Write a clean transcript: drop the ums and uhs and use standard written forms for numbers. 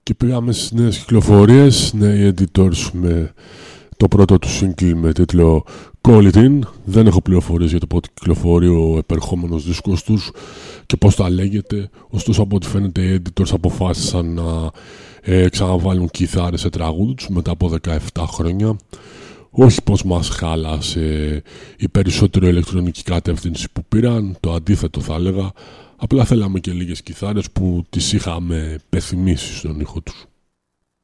Και πήγαμε στις νέες κυκλοφορίες, νέοι editors με το πρώτο του single με τίτλο Call It In. Δεν έχω πληροφορίες για το πότε κυκλοφορεί ο επερχόμενος δίσκος τους και πώς θα λέγεται. Ωστόσο από ό,τι φαίνεται οι editors αποφάσισαν να ξαναβάλουν κιθάρες σε τραγούδι τους μετά από 17 χρόνια. Όχι πως μας χάλασε η περισσότερο ηλεκτρονική κατεύθυνση που πήραν, το αντίθετο θα έλεγα. Απλά θέλαμε και λίγες κιθάρες που τις είχαμε πεθυμίσει στον ήχο τους.